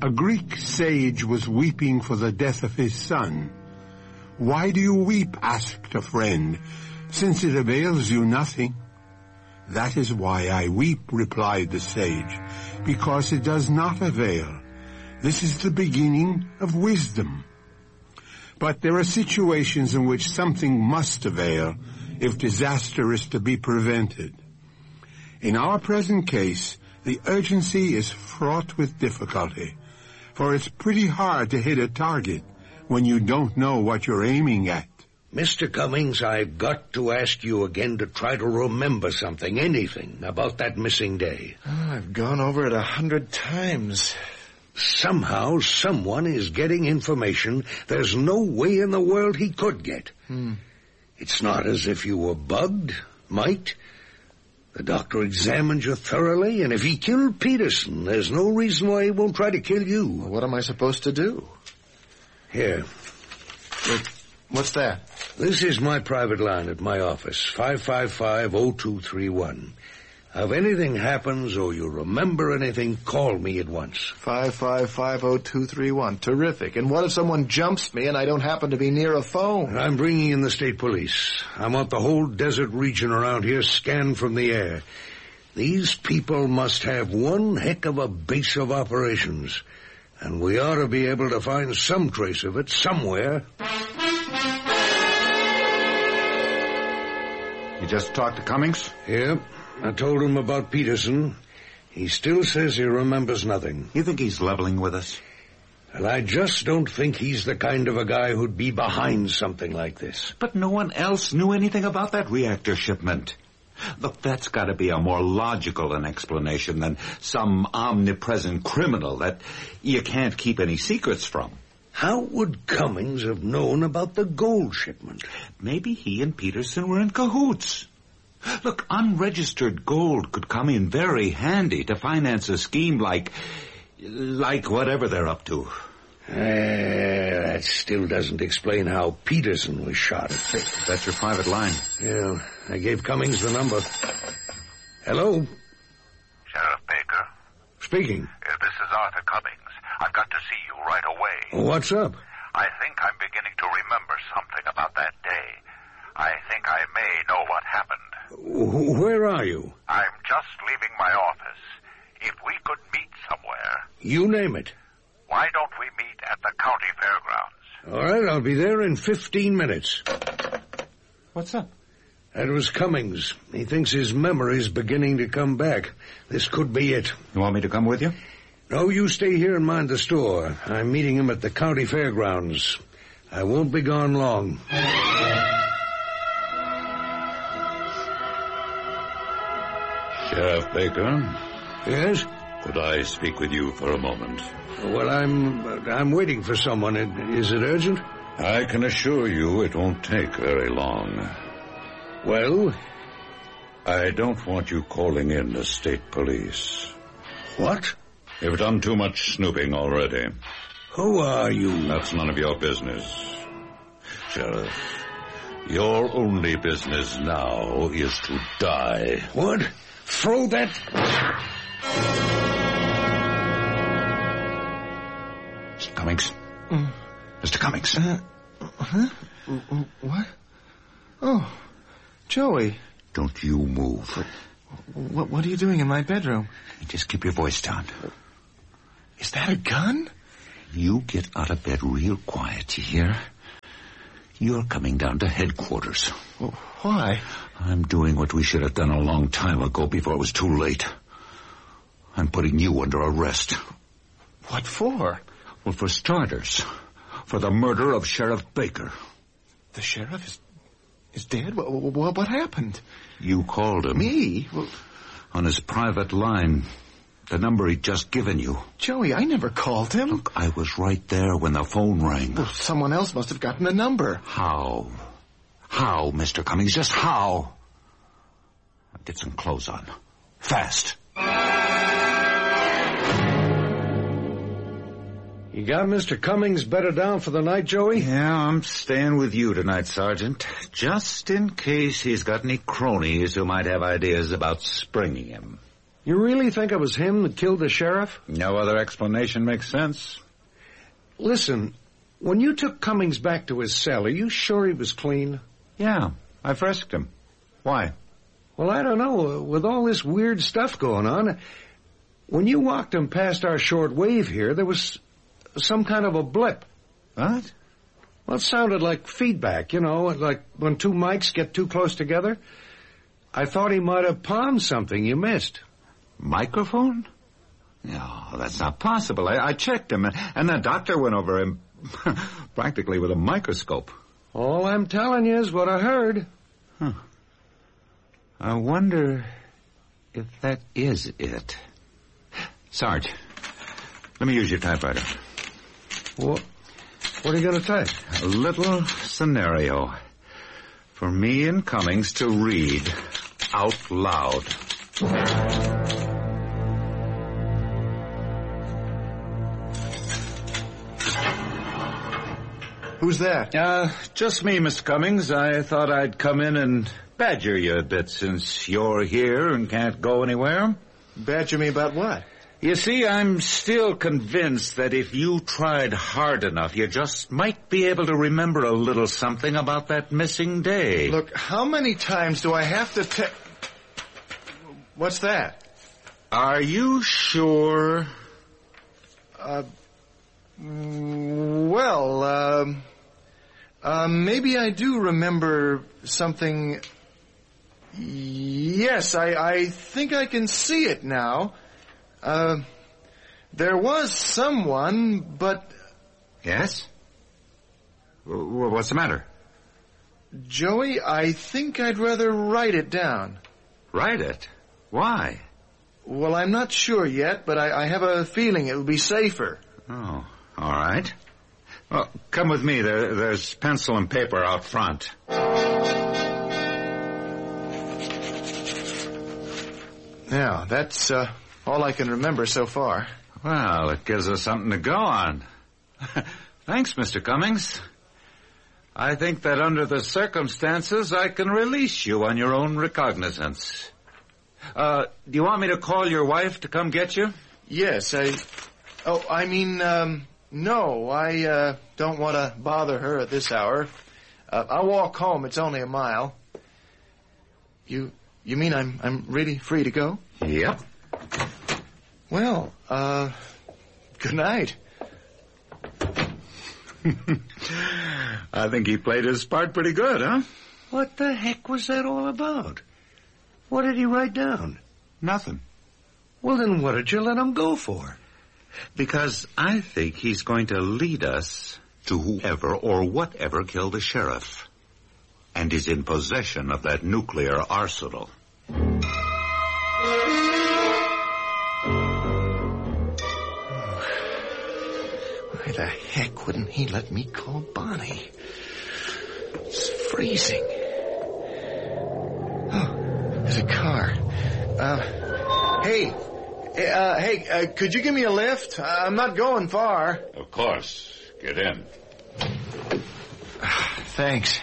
A Greek sage was weeping for the death of his son. "Why do you weep?" asked a friend, "since it avails you nothing." "That is why I weep," replied the sage, "because it does not avail. This is the beginning of wisdom." But there are situations in which something must avail if disaster is to be prevented. In our present case, the urgency is fraught with difficulty, for it's pretty hard to hit a target when you don't know what you're aiming at. Mr. Cummings, I've got to ask you again to try to remember something, anything, about that missing day. Oh, I've gone over it 100 times. Somehow, someone is getting information there's no way in the world he could get. It's not as if you were bugged, mic'd. The doctor examined you thoroughly, and if he killed Peterson, there's no reason why he won't try to kill you. Well, what am I supposed to do? Here. What's that? This is my private line at my office, 555-0231. If anything happens or you remember anything, call me at once. 555-0231. Terrific. And what if someone jumps me and I don't happen to be near a phone? I'm bringing in the state police. I want the whole desert region around here scanned from the air. These people must have one heck of a base of operations, and we ought to be able to find some trace of it somewhere. You just talked to Cummings? Yep. I told him about Peterson. He still says he remembers nothing. You think he's leveling with us? Well, I just don't think he's the kind of a guy who'd be behind something like this. But no one else knew anything about that reactor shipment. Look, that's got to be a more logical an explanation than some omnipresent criminal that you can't keep any secrets from. How would Cummings have known about the gold shipment? Maybe he and Peterson were in cahoots. Look, unregistered gold could come in very handy to finance a scheme like whatever they're up to. That still doesn't explain how Peterson was shot. That's your private line. Yeah, I gave Cummings the number. Hello? Sheriff Baker? Speaking. This is Arthur Cummings. I've got to see you right away. What's up? I think I'm beginning to remember something about that day. I think I may know what happened. Where are you? I'm just leaving my office. If we could meet somewhere... You name it. Why don't we meet at the county fairgrounds? All right, I'll be there in 15 minutes. What's up? That was Cummings. He thinks his memory's beginning to come back. This could be it. You want me to come with you? No, you stay here and mind the store. I'm meeting him at the county fairgrounds. I won't be gone long. Sheriff Baker? Yes? Could I speak with you for a moment? Well, I'm waiting for someone. Is it urgent? I can assure you it won't take very long. Well? I don't want you calling in the state police. What? You've done too much snooping already. Who are you? That's none of your business. Sheriff, your only business now is to die. What? Throw that... Mr. Cummings? Mr. Cummings? Huh? What? Oh, Joey. Don't you move. What are you doing in my bedroom? Just keep your voice down. Is that a gun? You get out of bed real quiet, you hear? You're coming down to headquarters. Why? I'm doing what we should have done a long time ago before it was too late. I'm putting you under arrest. What for? Well, for starters, for the murder of Sheriff Baker. The sheriff is dead? What happened? You called him. Me? On his private line. The number he'd just given you. Joey, I never called him. Look, I was right there when the phone rang. Well, someone else must have gotten the number. How? How, Mr. Cummings? Just how? Now get some clothes on. Fast. You got Mr. Cummings better down for the night, Joey? Yeah, I'm staying with you tonight, Sergeant. Just in case he's got any cronies who might have ideas about springing him. You really think it was him that killed the sheriff? No other explanation makes sense. Listen, when you took Cummings back to his cell, are you sure he was clean? Yeah, I frisked him. Why? Well, I don't know. With all this weird stuff going on, when you walked him past our short wave here, there was some kind of a blip. What? Well, it sounded like feedback, like when two mics get too close together. I thought he might have palmed something you missed. Microphone? No, that's not possible. I checked him, and the doctor went over him practically with a microscope. All I'm telling you is what I heard. Huh. I wonder if that is it. Sarge, let me use your typewriter. What are you going to type? A little scenario for me and Cummings to read out loud. Who's that? Just me, Mr. Cummings. I thought I'd come in and badger you a bit since you're here and can't go anywhere. Badger me about what? You see, I'm still convinced that if you tried hard enough, you just might be able to remember a little something about that missing day. Look, how many times do I have to What's that? Are you sure? Maybe I do remember something. Yes, I think I can see it now. There was someone, but... Yes? What's the matter? Joey, I think I'd rather write it down. Write it? Why? Well, I'm not sure yet, but I have a feeling it will be safer. Oh, all right. Well, come with me. There's pencil and paper out front. Now, that's all I can remember so far. Well, it gives us something to go on. Thanks, Mr. Cummings. I think that under the circumstances, I can release you on your own recognizance. Do you want me to call your wife to come get you? Yes, no, I don't want to bother her at this hour. I'll walk home. It's only a mile. You mean I'm really free to go? Yep. Well, good night. I think he played his part pretty good, huh? What the heck was that all about? What did he write down? Nothing. Well, then what did you let him go for? Because I think he's going to lead us to whoever or whatever killed the sheriff and is in possession of that nuclear arsenal. Why the heck wouldn't he let me call Bonnie? It's freezing. Oh, there's a car. Hey, could you give me a lift? I'm not going far. Of course. Get in. Thanks.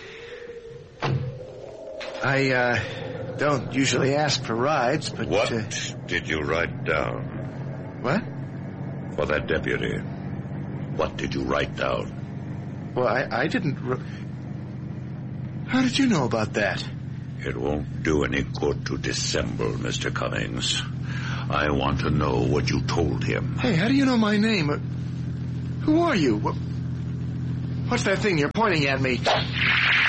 I don't usually ask for rides, but... What did you write down? What? For that deputy. What did you write down? Well, I didn't... How did you know about that? It won't do any good to dissemble, Mr. Cummings. I want to know what you told him. Hey, how do you know my name? Who are you? What's that thing you're pointing at me?